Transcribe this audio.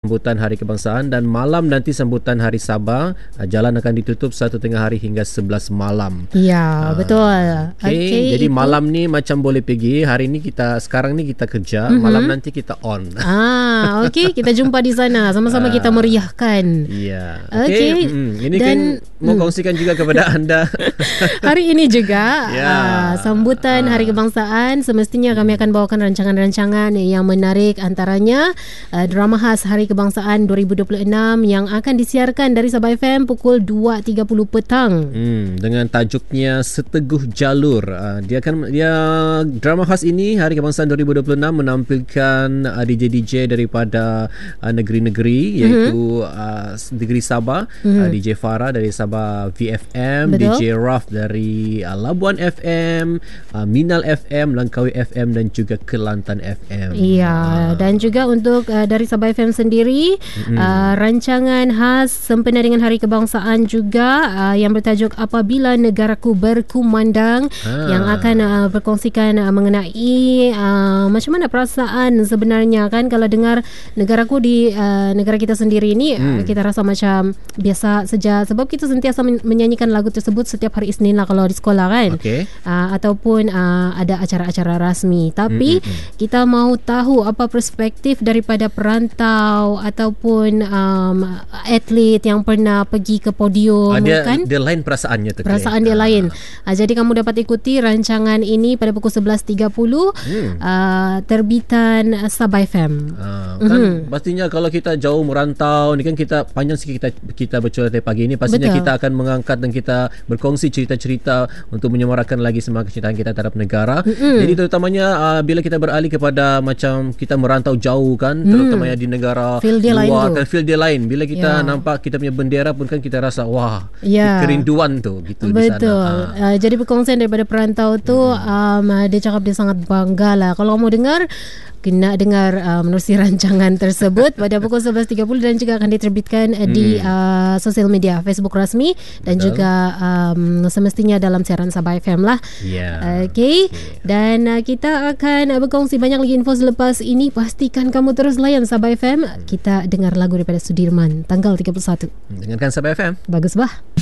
sambutan Hari Kebangsaan, dan malam nanti sambutan Hari Sabah. Jalan akan ditutup 1 tengah hari hingga 11 malam. Ya, betul. Okay, jadi malam ni macam boleh pergi. Hari ni sekarang ni kita kerja, malam nanti kita on. Okey, kita jumpa di sana. Sama-sama kita meriahkan. Ya. Okey. Ini dan, kan mau kongsikan juga kepada anda. Hari ini juga sambutan Hari Kebangsaan, semestinya kami akan bawakan rancangan-rancangan yang menarik, antaranya drama khas Hari Kebangsaan 2026 yang akan disiarkan dari Sabah FM pukul 2.30 petang. Dengan tajuknya Seteguh Jalur. Dia drama khas ini Hari Kebangsaan 2026 menampilkan DJ-DJ daripada negeri-negeri, iaitu negeri Sabah, DJ Farah dari Sabah VFM, DJ Raf dari Labuan FM, Minal FM, Langkawi FM dan juga Kelantan FM. Iya, dan juga untuk dari Sabah FM sendiri, rancangan khas sempena dengan Hari Kebangsaan juga yang bertajuk Apabila Negaraku Berkumandang, yang akan berkongsikan mengenai macam mana perasaan sebenarnya kan kalau dengar negaraku di negara kita sendiri ini. Kita rasa macam biasa saja sebab kita sentiasa menyanyikan lagu tersebut setiap hari Isnin lah kalau di sekolah kan. Ataupun ada acara-acara rasmi. Tapi kita mau tahu apa perspektif daripada perantau ataupun atlet yang pernah pergi ke podium. Kan? Dia lain perasaannya tu. Perasaan dia lain. Jadi kamu dapat ikuti rancangan ini pada pukul 11.30 terbitan Sabah FM. Kan pastinya kalau kita jauh merantau ni kan, kita panjang sikit kita bercerita pagi ini, pastinya kita akan mengangkat dan kita berkongsi cerita-cerita untuk menyemarakan lagi semangat kecintaan kita terhadap negara. Jadi terutamanya bila kita beralih kepada macam kita merantau jauh kan, terutamanya di negara luar kan, feel dia lain. Bila kita nampak kita punya bendera pun kan kita rasa wah, kerinduan tu gitu. Betul. Di sana. Jadi perkongsian daripada perantau tu dia cakap dia sangat bangga lah. Kalau mau dengar, kena dengar menerusi rancangan tersebut pada pukul 11.30 dan juga akan diterbitkan di sosial media Facebook rasmi dan juga semestinya dalam siaran Sabah FM lah. Okey. Dan kita akan berkongsi banyak lagi info selepas ini. Pastikan kamu terus layan Sabah FM. Kita dengar lagu daripada Sudirman tanggal 31. Dengarkan Sabah FM. Bagus bah.